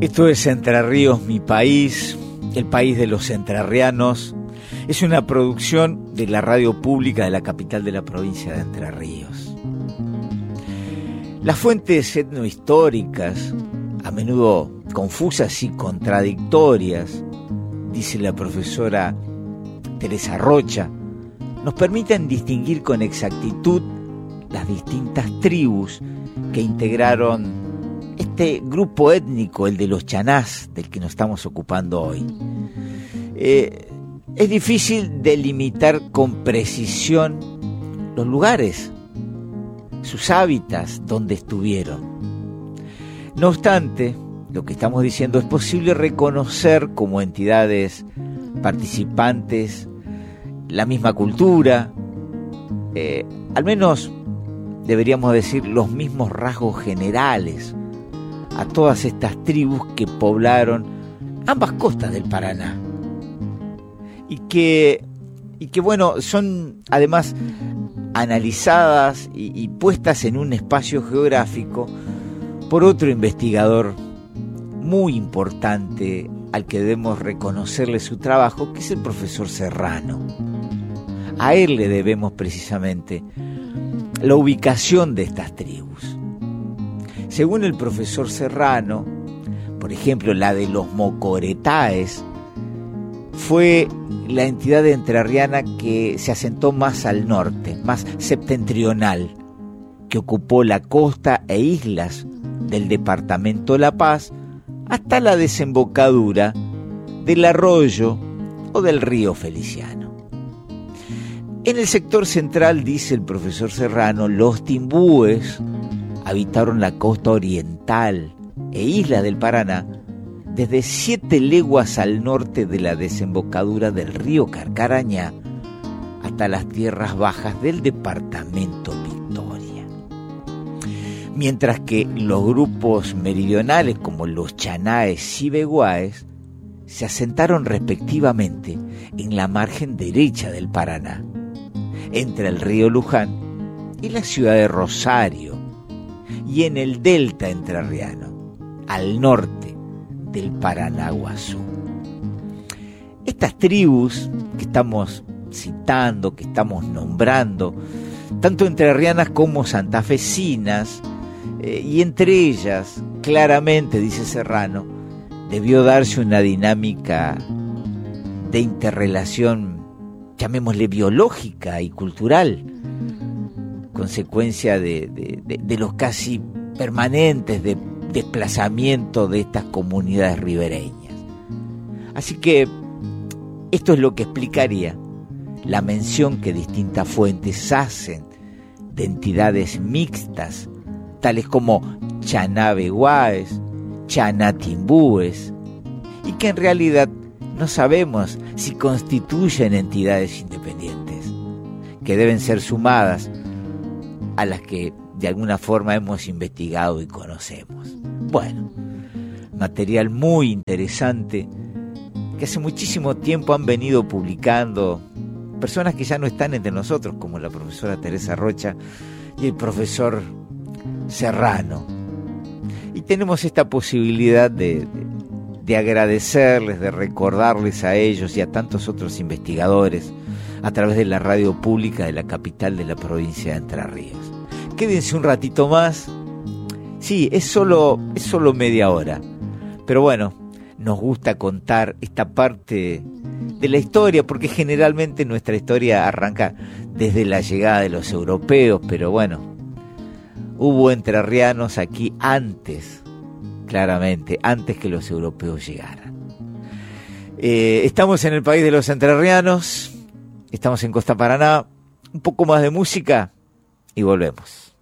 Esto es Entre Ríos, mi país, el país de los entrerrianos. Es una producción de la radio pública de la capital de la provincia de Entre Ríos. Las fuentes etnohistóricas, a menudo confusas y contradictorias, dice la profesora Teresa Rocha, nos permiten distinguir con exactitud las distintas tribus que integraron este grupo étnico, el de los chanás, del que nos estamos ocupando hoy. Es difícil delimitar con precisión los lugares, sus hábitats, donde estuvieron. No obstante, lo que estamos diciendo es posible reconocer como entidades participantes la misma cultura, al menos deberíamos decir los mismos rasgos generales a todas estas tribus que poblaron ambas costas del Paraná y que bueno, son además analizadas y puestas en un espacio geográfico por otro investigador muy importante al que debemos reconocerle su trabajo, que es el profesor Serrano. A él le debemos precisamente la ubicación de estas tribus. Según el profesor Serrano, por ejemplo, la de los mocoretaes fue la entidad entrerriana que se asentó más al norte, más septentrional, que ocupó la costa e islas del departamento La Paz hasta la desembocadura del arroyo o del río Feliciano. En el sector central, dice el profesor Serrano, los timbúes habitaron la costa oriental e islas del Paraná desde 7 leguas al norte de la desembocadura del río Carcarañá hasta las tierras bajas del departamento Victoria. Mientras que los grupos meridionales como los chanaes y beguaes se asentaron respectivamente en la margen derecha del Paraná, entre el río Luján y la ciudad de Rosario, y en el delta entrerriano, al norte del Paranaguazú. Estas tribus que estamos citando, que estamos nombrando, tanto entrerrianas como santafesinas, y entre ellas, claramente, dice Serrano, debió darse una dinámica de interrelación, llamémosle biológica y cultural, consecuencia de los casi permanentes desplazamientos de estas comunidades ribereñas. Así que esto es lo que explicaría la mención que distintas fuentes hacen de entidades mixtas, tales como chaná-beguaes, chaná-timbúes, y que en realidad no sabemos si constituyen entidades independientes, que deben ser sumadas a las que de alguna forma hemos investigado y conocemos. Bueno, material muy interesante que hace muchísimo tiempo han venido publicando personas que ya no están entre nosotros, como la profesora Teresa Rocha y el profesor Serrano. Y tenemos esta posibilidad de agradecerles, de recordarles a ellos y a tantos otros investigadores a través de la radio pública de la capital de la provincia de Entre Ríos. Quédense un ratito más. Sí, es solo media hora. Pero bueno, nos gusta contar esta parte de la historia, porque generalmente nuestra historia arranca desde la llegada de los europeos, pero bueno, hubo entrerrianos aquí antes, claramente, antes que los europeos llegaran. Estamos en el país de los entrerrianos, estamos en Costa Paraná, un poco más de música y volvemos.